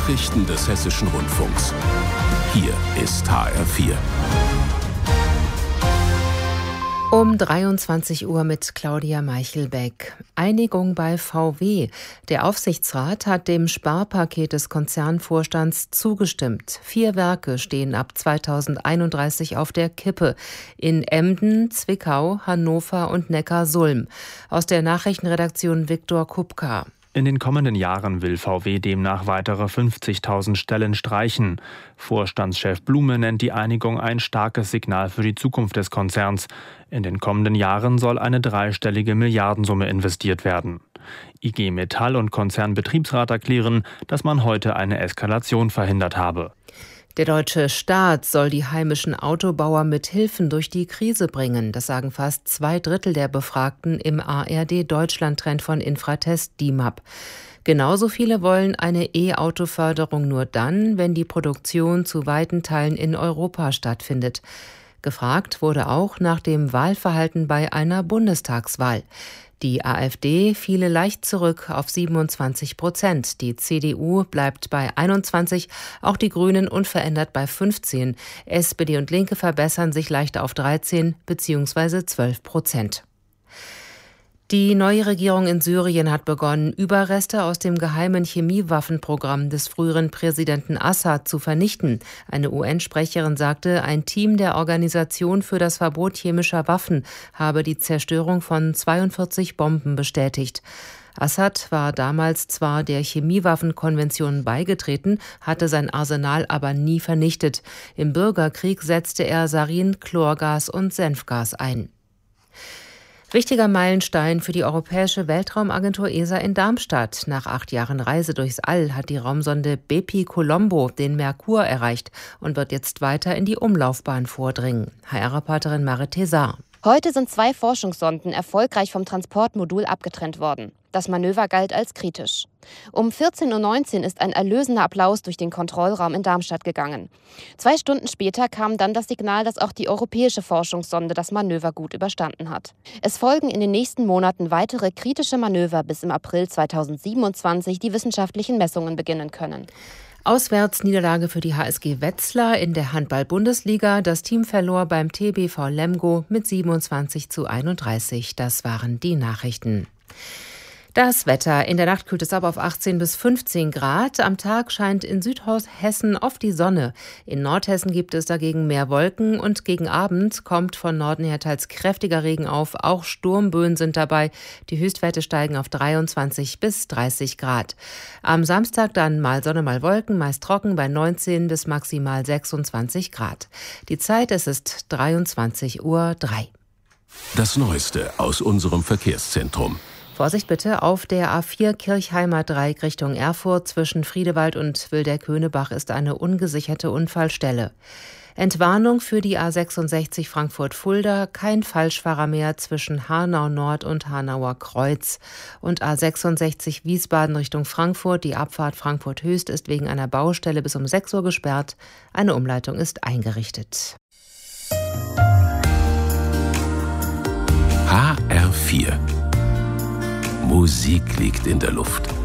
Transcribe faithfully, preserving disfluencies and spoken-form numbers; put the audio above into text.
Nachrichten des Hessischen Rundfunks. Hier ist H R vier. Um dreiundzwanzig Uhr mit Claudia Meichelbeck. Einigung bei V W. Der Aufsichtsrat hat dem Sparpaket des Konzernvorstands zugestimmt. Vier Werke stehen ab zweitausendeinunddreißig auf der Kippe. In Emden, Zwickau, Hannover und Neckarsulm. Aus der Nachrichtenredaktion Viktor Kupka. In den kommenden Jahren will V W demnach weitere fünfzigtausend Stellen streichen. Vorstandschef Blume nennt die Einigung ein starkes Signal für die Zukunft des Konzerns. In den kommenden Jahren soll eine dreistellige Milliardensumme investiert werden. I G Metall und Konzernbetriebsrat erklären, dass man heute eine Eskalation verhindert habe. Der deutsche Staat soll die heimischen Autobauer mit Hilfen durch die Krise bringen. Das sagen fast zwei Drittel der Befragten im A R D-Deutschland-Trend von Infratest D I M A P. Genauso viele wollen eine E-Auto-Förderung nur dann, wenn die Produktion zu weiten Teilen in Europa stattfindet. Gefragt wurde auch nach dem Wahlverhalten bei einer Bundestagswahl. Die AfD fiele leicht zurück auf siebenundzwanzig Prozent. Die C D U bleibt bei einundzwanzig, auch die Grünen unverändert bei fünfzehn. S P D und Linke verbessern sich leicht auf dreizehn bzw. zwölf Prozent. Die neue Regierung in Syrien hat begonnen, Überreste aus dem geheimen Chemiewaffenprogramm des früheren Präsidenten Assad zu vernichten. Eine U N-Sprecherin sagte, ein Team der Organisation für das Verbot chemischer Waffen habe die Zerstörung von zweiundvierzig Bomben bestätigt. Assad war damals zwar der Chemiewaffenkonvention beigetreten, hatte sein Arsenal aber nie vernichtet. Im Bürgerkrieg setzte er Sarin, Chlorgas und Senfgas ein. Wichtiger Meilenstein für die Europäische Weltraumagentur E S A in Darmstadt. Nach acht Jahren Reise durchs All hat die Raumsonde Bepi-Colombo den Merkur erreicht und wird jetzt weiter in die Umlaufbahn vordringen. H R-Reporterin Marit Thesar. Heute sind zwei Forschungssonden erfolgreich vom Transportmodul abgetrennt worden. Das Manöver galt als kritisch. Um vierzehn Uhr neunzehn ist ein erlösender Applaus durch den Kontrollraum in Darmstadt gegangen. Zwei Stunden später kam dann das Signal, dass auch die europäische Forschungssonde das Manöver gut überstanden hat. Es folgen in den nächsten Monaten weitere kritische Manöver, bis im April zweitausendsiebenundzwanzig die wissenschaftlichen Messungen beginnen können. Auswärtsniederlage für die H S G Wetzlar in der Handball-Bundesliga. Das Team verlor beim T B V Lemgo mit siebenundzwanzig zu einunddreißig. Das waren die Nachrichten. Das Wetter. In der Nacht kühlt es ab auf achtzehn bis fünfzehn Grad. Am Tag scheint in Südhessen oft die Sonne. In Nordhessen gibt es dagegen mehr Wolken und gegen Abend kommt von Norden her teils kräftiger Regen auf. Auch Sturmböen sind dabei. Die Höchstwerte steigen auf dreiundzwanzig bis dreißig Grad. Am Samstag dann mal Sonne, mal Wolken, meist trocken bei neunzehn bis maximal sechsundzwanzig Grad. Die Zeit, es ist dreiundzwanzig Uhr drei. Das Neueste aus unserem Verkehrszentrum. Vorsicht bitte, auf der A vier Kirchheimer Dreieck Richtung Erfurt zwischen Friedewald und Wildeck-Höhnebach ist eine ungesicherte Unfallstelle. Entwarnung für die A sechsundsechzig Frankfurt-Fulda, kein Falschfahrer mehr zwischen Hanau Nord und Hanauer Kreuz. Und A sechsundsechzig Wiesbaden Richtung Frankfurt, die Abfahrt Frankfurt Höchst ist wegen einer Baustelle bis um sechs Uhr gesperrt. Eine Umleitung ist eingerichtet. H R vier. Musik liegt in der Luft.